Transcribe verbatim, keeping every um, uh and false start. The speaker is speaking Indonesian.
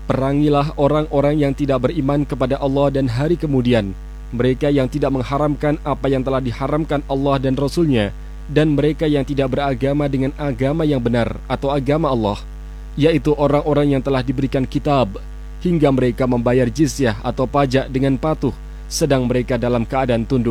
Perangilah orang-orang yang tidak beriman kepada Allah dan hari kemudian, mereka yang tidak mengharamkan apa yang telah diharamkan Allah dan Rasul-Nya, dan mereka yang tidak beragama dengan agama yang benar atau agama Allah, yaitu orang-orang yang telah diberikan kitab, hingga mereka membayar jizyah atau pajak dengan patuh, sedang mereka dalam keadaan tunduk.